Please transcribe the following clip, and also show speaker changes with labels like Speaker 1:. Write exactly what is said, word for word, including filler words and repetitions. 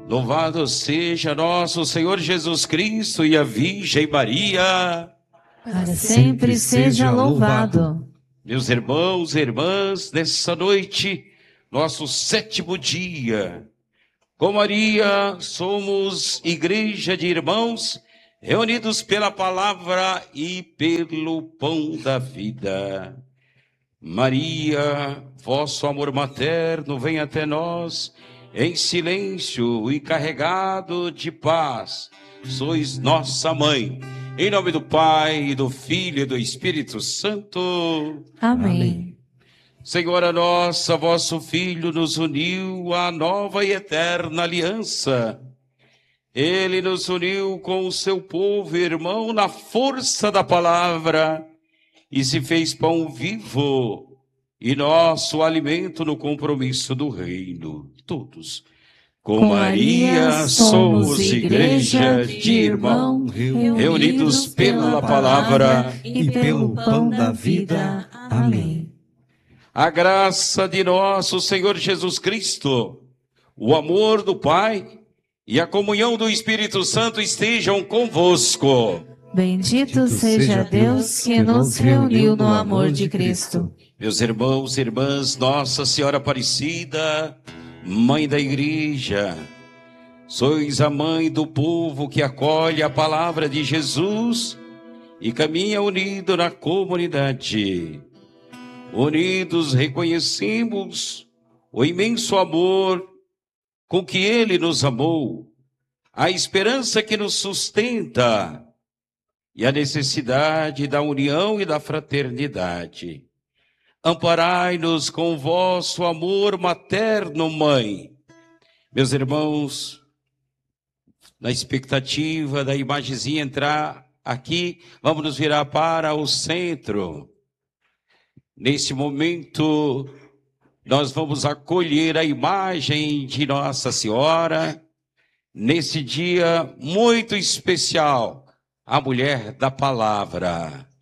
Speaker 1: Louvado seja nosso Senhor Jesus Cristo e a Virgem Maria.
Speaker 2: Para sempre seja louvado.
Speaker 1: Meus irmãos e irmãs, nessa noite, nosso sétimo dia, com Maria somos igreja de irmãos, reunidos pela palavra e pelo pão da vida. Maria, vosso amor materno vem até nós, em silêncio e carregado de paz. Sois nossa mãe. Em nome do Pai, do Filho e do Espírito Santo.
Speaker 2: Amém.
Speaker 1: Senhora nossa, vosso Filho nos uniu à nova e eterna aliança. Ele nos uniu com o seu povo irmão na força da palavra e se fez pão vivo e nosso alimento no compromisso do reino. Todos. Com, Com Maria somos igreja de irmãos, reunidos pela palavra
Speaker 2: e pelo pão da vida. Amém.
Speaker 1: A graça de nosso Senhor Jesus Cristo, o amor do Pai e a comunhão do Espírito Santo estejam convosco.
Speaker 2: Bendito seja Deus que nos reuniu no amor de Cristo.
Speaker 1: Meus irmãos e irmãs, Nossa Senhora Aparecida, Mãe da Igreja, sois a mãe do povo que acolhe a palavra de Jesus e caminha unido na comunidade. Unidos reconhecemos o imenso amor com que Ele nos amou, a esperança que nos sustenta e a necessidade da união e da fraternidade. Amparai-nos com vosso amor materno, Mãe. Meus irmãos, na expectativa da imagenzinha entrar aqui, vamos nos virar para o centro. Nesse momento, nós vamos acolher a imagem de Nossa Senhora, nesse dia muito especial, a mulher da palavra.